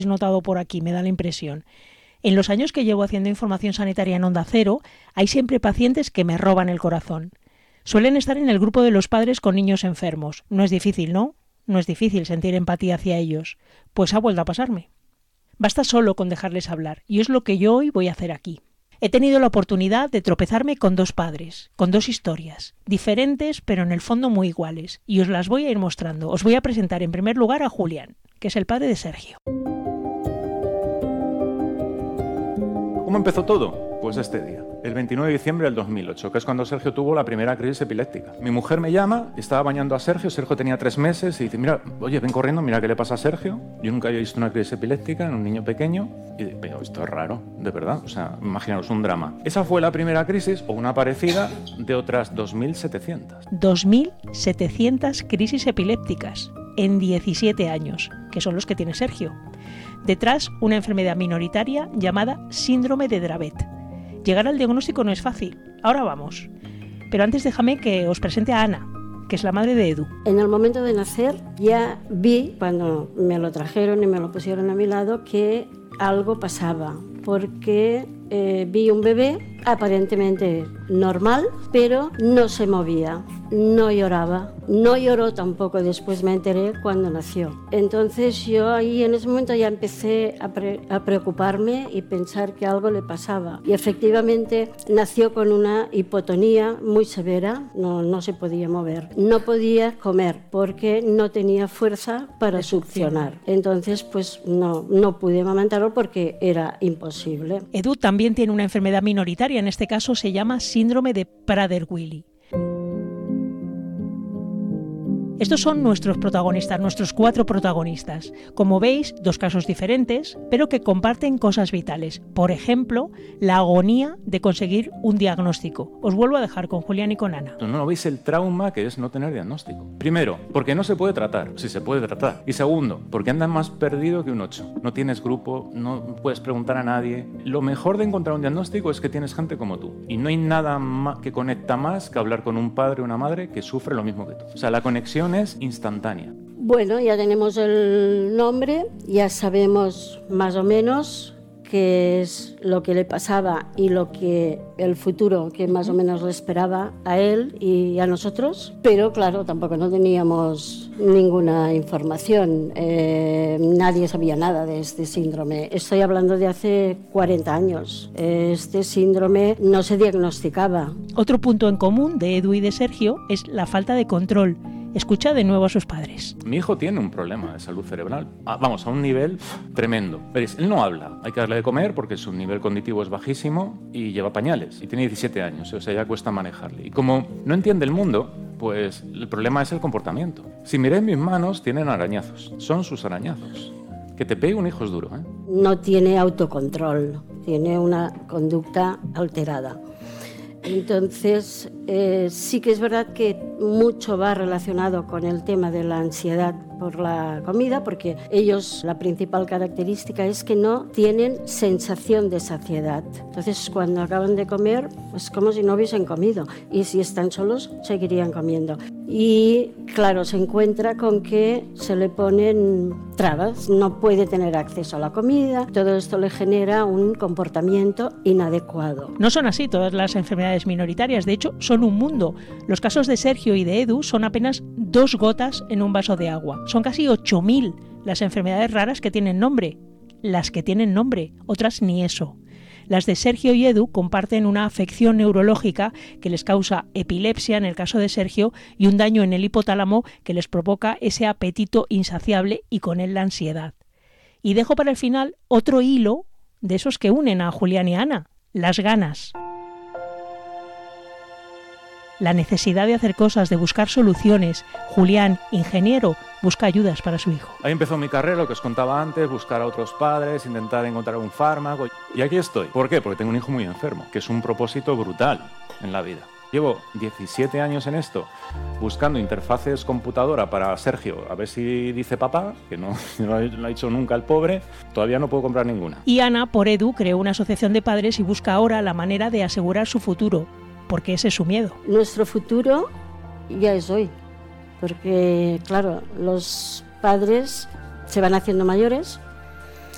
notado por aquí, me da la impresión. En los años que llevo haciendo información sanitaria en Onda Cero, hay siempre pacientes que me roban el corazón. Suelen estar en el grupo de los padres con niños enfermos. No es difícil, ¿no? No es difícil sentir empatía hacia ellos. Pues ha vuelto a pasarme. Basta solo con dejarles hablar, y es lo que yo hoy voy a hacer aquí. He tenido la oportunidad de tropezarme con dos padres, con dos historias, diferentes pero en el fondo muy iguales, y os las voy a ir mostrando. Os voy a presentar en primer lugar a Julián, que es el padre de Sergio. ¿Cómo empezó todo? Pues este día, el 29 de diciembre del 2008, que es cuando Sergio tuvo la primera crisis epiléptica. Mi mujer me llama, estaba bañando a Sergio tenía 3 meses, y dice, mira, oye, ven corriendo, mira qué le pasa a Sergio. Yo nunca había visto una crisis epiléptica en un niño pequeño, y pero esto es raro, de verdad, o sea, imaginaos un drama. Esa fue la primera crisis, o una parecida, de otras 2.700. 2.700 crisis epilépticas en 17 años, que son los que tiene Sergio. Detrás, una enfermedad minoritaria llamada síndrome de Dravet. Llegar al diagnóstico no es fácil. Ahora vamos. Pero antes déjame que os presente a Ana, que es la madre de Edu. En el momento de nacer ya vi, cuando me lo trajeron y me lo pusieron a mi lado, que algo pasaba, porque vi un bebé aparentemente normal, pero no se movía, no lloraba, no lloró tampoco, después me enteré cuando nació. Entonces yo ahí en ese momento ya empecé a preocuparme y pensar que algo le pasaba. Y efectivamente nació con una hipotonía muy severa, no se podía mover, no podía comer porque no tenía fuerza para succionar. Entonces pues no pude amamantarlo porque era imposible. Edu también tiene una enfermedad minoritaria, en este caso se llama síndrome de Prader-Willi. Estos son nuestros protagonistas, nuestros 4 protagonistas. Como veis, 2 casos diferentes, pero que comparten cosas vitales. Por ejemplo, la agonía de conseguir un diagnóstico. Os vuelvo a dejar con Julián y con Ana. No veis el trauma que es no tener diagnóstico. Primero, porque no se puede tratar, si se puede tratar. Y segundo, porque andas más perdido que un 8. No tienes grupo, no puedes preguntar a nadie. Lo mejor de encontrar un diagnóstico es que tienes gente como tú. Y no hay nada que conecta más que hablar con un padre o una madre que sufre lo mismo que tú. O sea, la conexión es instantánea. Bueno, ya tenemos el nombre, ya sabemos más o menos qué es lo que le pasaba y lo que el futuro que más o menos le esperaba a él y a nosotros, pero claro, tampoco no teníamos ninguna información, nadie sabía nada de este síndrome. Estoy hablando de hace 40 años. Este síndrome no se diagnosticaba. Otro punto en común de Edu y de Sergio es la falta de control. Escucha de nuevo a sus padres. Mi hijo tiene un problema de salud cerebral. Vamos, a un nivel tremendo. Veréis, él no habla. Hay que darle de comer porque su nivel cognitivo es bajísimo y lleva pañales. Y tiene 17 años, o sea, ya cuesta manejarle. Y como no entiende el mundo, pues el problema es el comportamiento. Si miráis mis manos, tienen arañazos. Son sus arañazos. Que te pegue un hijo es duro, ¿eh? No tiene autocontrol. Tiene una conducta alterada. Entonces, sí que es verdad que mucho va relacionado con el tema de la ansiedad por la comida, porque ellos, la principal característica es que no tienen sensación de saciedad. Entonces, cuando acaban de comer, es como si no hubiesen comido. Y si están solos, seguirían comiendo. Y, claro, se encuentra con que se le ponen trabas, no puede tener acceso a la comida. Todo esto le genera un comportamiento inadecuado. No son así todas las enfermedades minoritarias, de hecho, son un mundo. Los casos de Sergio y de Edu son apenas 2 gotas en un vaso de agua. Son casi 8.000 las enfermedades raras que tienen nombre. Las que tienen nombre, otras ni eso. Las de Sergio y Edu comparten una afección neurológica que les causa epilepsia en el caso de Sergio y un daño en el hipotálamo que les provoca ese apetito insaciable y con él la ansiedad. Y dejo para el final otro hilo de esos que unen a Julián y a Ana, las ganas. La necesidad de hacer cosas, de buscar soluciones. Julián, ingeniero, busca ayudas para su hijo. Ahí empezó mi carrera, lo que os contaba antes, buscar a otros padres, intentar encontrar un fármaco. Y aquí estoy. ¿Por qué? Porque tengo un hijo muy enfermo, que es un propósito brutal en la vida. Llevo 17 años en esto, buscando interfaces computadora para Sergio, a ver si dice papá, que no lo ha dicho nunca el pobre, todavía no puedo comprar ninguna. Y Ana, por Edu, creó una asociación de padres y busca ahora la manera de asegurar su futuro, porque ese es su miedo. Nuestro futuro ya es hoy, porque claro, los padres se van haciendo mayores,